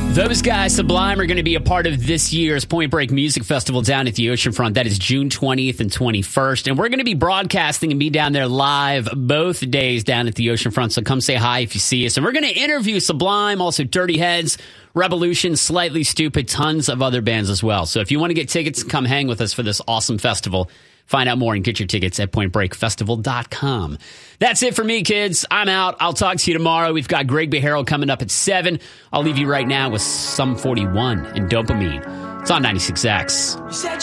Those guys, Sublime, are going to be a part of this year's Point Break Music Festival down at the Oceanfront. That is June 20th and 21st. And we're going to be broadcasting and be down there live both days down at the Oceanfront. So come say hi if you see us. And we're going to interview Sublime, also Dirty Heads, Revolution, Slightly Stupid, tons of other bands as well. So if you want to get tickets, come hang with us for this awesome festival. Find out more and get your tickets at pointbreakfestival.com. That's it for me, kids. I'm out. I'll talk to you tomorrow. We've got Greg Beharo coming up at 7. I'll leave you right now with Sum 41 and Dopamine. It's on 96X.